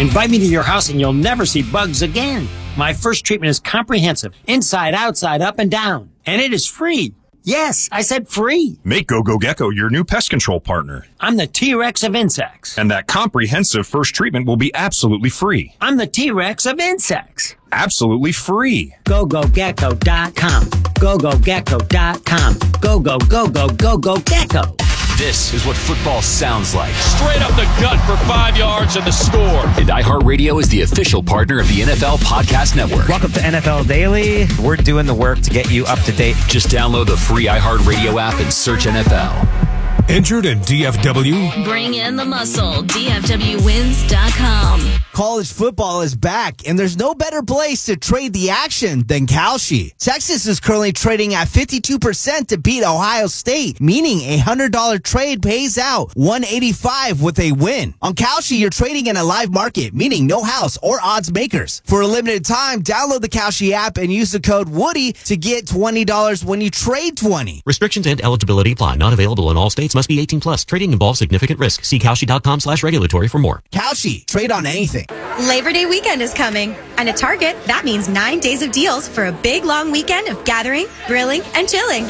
Invite me to your house and you'll never see bugs again. My first treatment is comprehensive. Inside, outside, up and down. And it is free. Yes, I said free. Make GoGo Gecko your new pest control partner. I'm the T-Rex of insects. And that comprehensive first treatment will be absolutely free. I'm the T-Rex of insects. Absolutely free. GoGoGecko.com. GoGoGecko.com. Go-go-go-go-go-go-gecko. This is what football sounds like. Straight up the gut for 5 yards and the score. And iHeartRadio is the official partner of the NFL Podcast Network. Welcome to NFL Daily. We're doing the work to get you up to date. Just download the free iHeartRadio app and search NFL. Injured in DFW? Bring in the muscle. DFWwins.com. College football is back, and there's no better place to trade the action than Kalshi. Texas is currently trading at 52% to beat Ohio State, meaning a $100 trade pays out $185 with a win. On Kalshi, you're trading in a live market, meaning no house or odds makers. For a limited time, download the Kalshi app and use the code Woody to get $20 when you trade 20. Restrictions and eligibility apply. Not available in all states. Must be 18 plus. Trading involves significant risk. See Kalshi.com/regulatory for more. Kalshi. Trade on anything. Labor Day weekend is coming, and at Target, that means 9 days of deals for a big, long weekend of gathering, grilling, and chilling.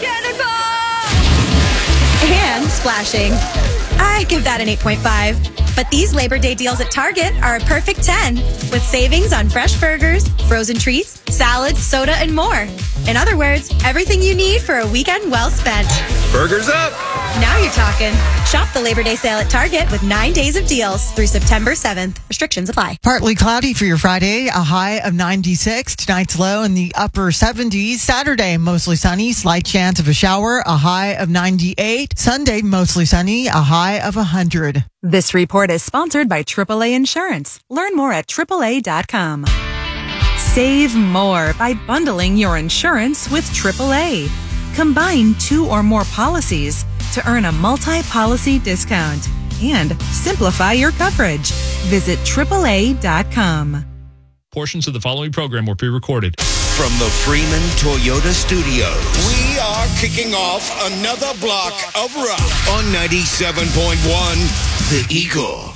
And splashing. I give that an 8.5. But these Labor Day deals at Target are a perfect 10, with savings on fresh burgers, frozen treats, salads, soda, and more. In other words, everything you need for a weekend well spent. Burgers up! Now you're talking. Shop the Labor Day sale at Target with 9 days of deals through September 7th. Restrictions apply. Partly cloudy for your Friday, a high of 96. Tonight's low in the upper 70s. Saturday, mostly sunny, slight chance of a shower, a high of 98. Sunday, mostly sunny, a high of 100. This report is sponsored by AAA Insurance. Learn more at AAA.com. Save more by bundling your insurance with AAA. Combine 2 or more policies to earn a multi-policy discount and simplify your coverage. Visit AAA.com. Portions of the following program were pre-recorded. From the Freeman Toyota Studios, we are kicking off another block of rock on 97.1 The Eagle.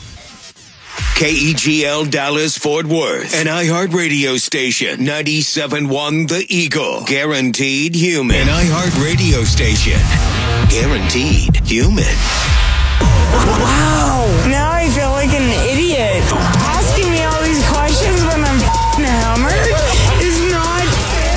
KEGL Dallas Fort Worth, an iHeart radio station, 97.1 The Eagle, guaranteed human. An iHeart radio station, guaranteed human. Wow, now I feel like an idiot. Asking me all these questions when I'm hammered is not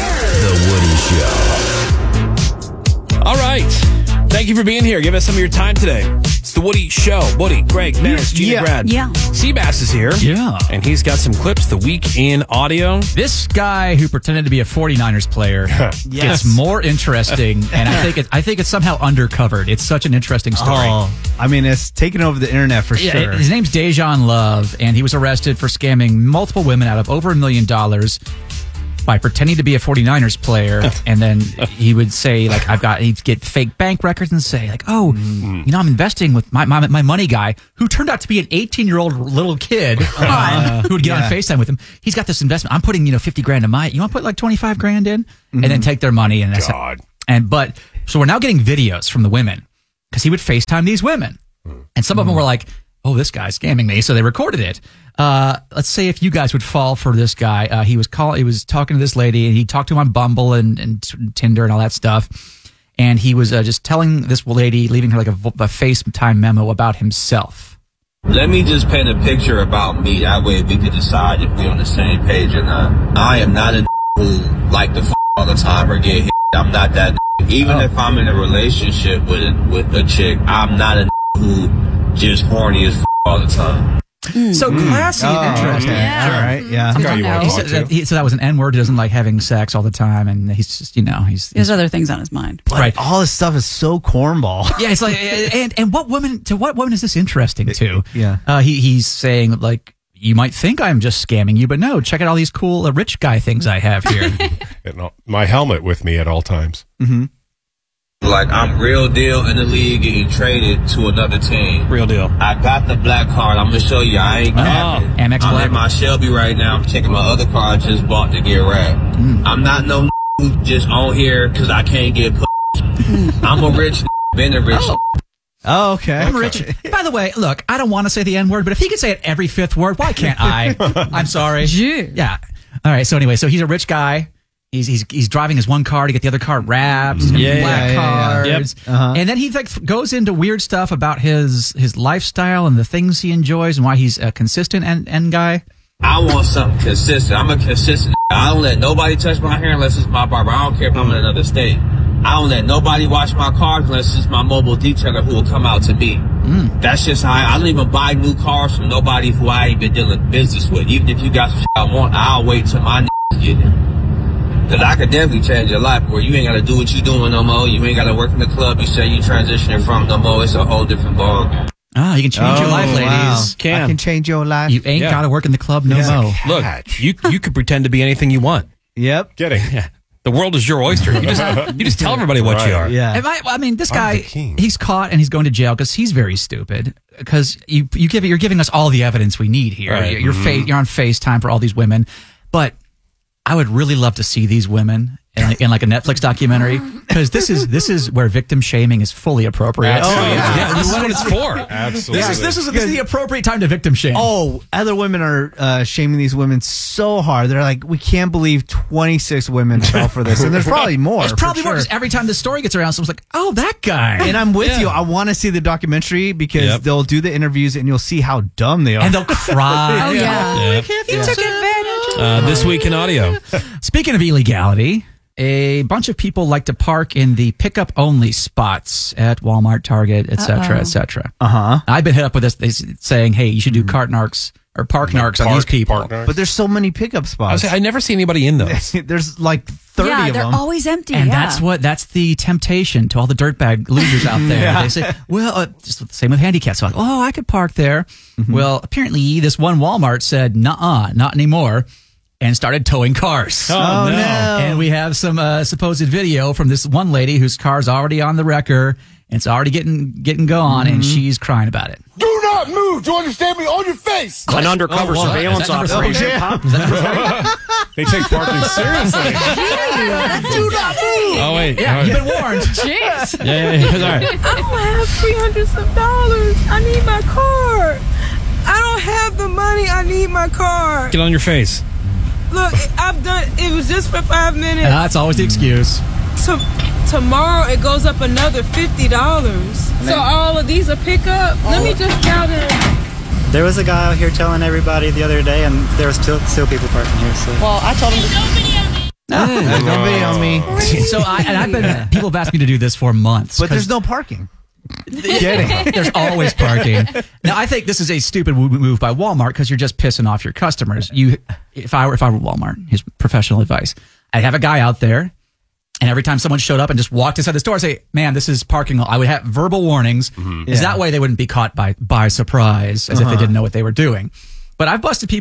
fair. The Woody Show. All right. Thank you for being here. Give us some of your time today. It's the Woody Show. Woody, Greg, Menace, Gina, Brad. Yeah. Seabass is here. Yeah. And he's got some clips, the week in audio. This guy who pretended to be a 49ers player gets more interesting, and I think it's somehow undercovered. It's such an interesting story. Oh, I mean, it's taken over the internet for sure. His name's Dejan Love, and he was arrested for scamming multiple women out of over $1 million by pretending to be a 49ers player, and then he would say, like, he'd get fake bank records and say, like, oh, you know, I'm investing with my money guy, who turned out to be an 18-year-old little kid who would get on FaceTime with him. He's got this investment. I'm putting, $50 grand in you want to put like 25 grand in? And then take their money. And that's so we're now getting videos from the women, because he would FaceTime these women. And some of them were like, oh, this guy's scamming me. So they recorded it. Let's say if you guys would fall for this guy. He was talking to this lady, and he talked to him on Bumble and Tinder and all that stuff. And he was just telling this lady, leaving her like a FaceTime memo about himself. Let me just paint a picture about me. That way we can decide if we're on the same page or not. I am not a who like to all the time or get hit. I'm not that. Even if I'm in a relationship with a chick, I'm not a who just horny as all the time. So classy and interesting. Okay. Yeah. All right. Yeah. So that was an N-word. He doesn't like having sex all the time, and he's just, he has other things on his mind. Right. All this stuff is so cornball. Yeah, it's like, and what woman is this interesting to? Yeah. He's saying, like, you might think I'm just scamming you, but no, check out all these cool rich guy things I have here. My helmet with me at all times. Mm-hmm. Like, I'm real deal in the league getting traded to another team. Real deal. I got the black card. I'm going to show you. I ain't capping. Amex I'm Black. in my Shelby right now. I'm checking my other car I just bought to get wrapped. I'm not no who just on here because I can't get put. I'm a rich been a rich. Oh, okay. I'm rich. By the way, look, I don't want to say the N word, but if he can say it every fifth word, why can't I? I'm sorry. Yeah. All right. So anyway, so he's a rich guy. He's driving his one car to get the other car wrapped. Black cars. Yep. Uh-huh. And then he like goes into weird stuff about his lifestyle and the things he enjoys and why he's a consistent end guy. I want something consistent. I'm a consistent. I don't let nobody touch my hair unless it's my barber. I don't care if I'm in another state. I don't let nobody wash my cars unless it's my mobile detailer who will come out to me. That's just how I don't even buy new cars from nobody who I ain't been dealing business with. Even if you got some shit I want, I'll wait till my get it. Cause I could definitely change your life where you ain't gotta do what you doing no more. You ain't gotta work in the club you say you transitioning from no more. It's a whole different ballgame. Ah, you can change your life, ladies. Wow. Can. I can change your life. You ain't got to work in the club no more. Look, you could pretend to be anything you want. Yep. Kidding. Yeah. The world is your oyster. You just tell everybody what you are. Yeah. I mean, this guy, he's caught and he's going to jail because he's very stupid. Because you're giving us all the evidence we need here. Right. You're on FaceTime for all these women, but I would really love to see these women in like a Netflix documentary because this is where victim shaming is fully appropriate. Absolutely. Yeah, this is what it's for. Absolutely. This is the appropriate time to victim shame. Oh, other women are shaming these women so hard. They're like, we can't believe 26 women fell for this. And there's probably more. There's probably more because every time the story gets around, someone's like, oh, that guy. And I'm with you. I want to see the documentary because they'll do the interviews and you'll see how dumb they are. And they'll cry. Yeah. He took advantage. This week in audio. Speaking of illegality, a bunch of people like to park in the pickup only spots at Walmart, Target, etc., etc. I've been hit up with this saying, "Hey, you should do cart narcs or park narcs on these people." But there's so many pickup spots. I never see anybody in those. There's like 30 of them. They're always empty. And that's the temptation to all the dirtbag losers out there. They say, well, just the same with handicaps. So like, oh, I could park there. Well, apparently this one Walmart said, nuh-uh, not anymore. And started towing cars. Oh, no. And we have some supposed video from this one lady whose car's already on the wrecker. And it's already getting going, and she's crying about it. Do not move! Do you understand me? On your face! An undercover surveillance operation. They take parking seriously. Do not move! Oh, wait. Yeah, you've been warned. Jeez. Yeah. All right. I don't have $300. I need my car. I don't have the money. I need my car. Get on your face. Look, it was just for 5 minutes. That's always the excuse. Tomorrow it goes up another $50. So all of these are pickup? Let me just count it. There was a guy out here telling everybody the other day, and there was still people parking here. So. Well, I told him to... Don't video on me. So people have asked me to do this for months. But there's no parking. There's always parking. Now, I think this is a stupid move by Walmart because you're just pissing off your customers. If I were Walmart, his professional advice, I'd have a guy out there, and every time someone showed up and just walked inside the store, I'd say, "Ma'am, this is parking." I would have verbal warnings, that way they wouldn't be caught by surprise, as if they didn't know what they were doing. But I've busted people